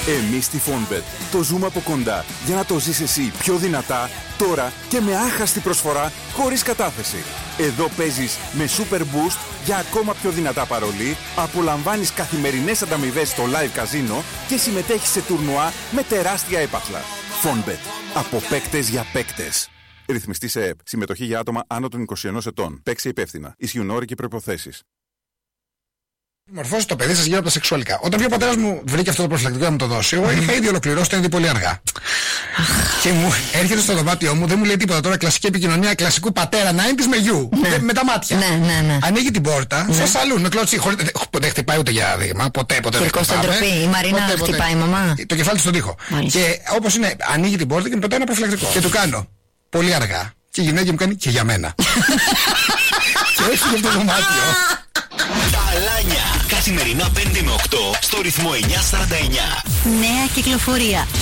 Εμείς στη Fonbet το ζούμε από κοντά για να το ζεις εσύ πιο δυνατά, τώρα και με άχαστη προσφορά χωρίς κατάθεση. Εδώ παίζεις με Super Boost για ακόμα πιο δυνατά παρολί, απολαμβάνεις καθημερινές ανταμοιβές στο live καζίνο και συμμετέχεις σε τουρνουά με τεράστια έπαθλα. Fonbet. Από παίκτες για παίκτες. Ρυθμιστή σε ΕΕΠ. Συμμετοχή για άτομα άνω των 21 ετών. Παίξε υπεύθυνα. Ισχύουν όροι και προϋποθέσεις. Μορφώσει το παιδί σας γύρω από τα σεξουαλικά. Όταν ο πατέρας μου βρήκε αυτό το προφυλακτικό να μου το δώσει, εγώ είχα ήδη ολοκληρώσει το ήδη πολύ αργά. Και μου έρχεται στο δωμάτιό μου, δεν μου λέει τίποτα τώρα. Κλασική επικοινωνία κλασικού πατέρα 90's με γιου. Με τα μάτια. Ναι. Ανοίγει την πόρτα, σε σαλούν με κλωτσί. Δεν χτυπάει ούτε για δείγμα. Ποτέ. Χειρικό στην τροπή. Η Μαρίνα χτυπάει, μαμά. Το κεφάλι στον τοίχο. Και όπως είναι, ανοίγει την πόρτα και μου πετάει ένα προφυλακτικό. Και του κάνω πολύ αργά. Και η γυναίκα μου κάνει και για μένα. Και έφυγε από το δωμάτιο. Τα Αλάνια. Καθημερινά 5 με 8 στο ρυθμό 949. Νέα κυκλοφορία.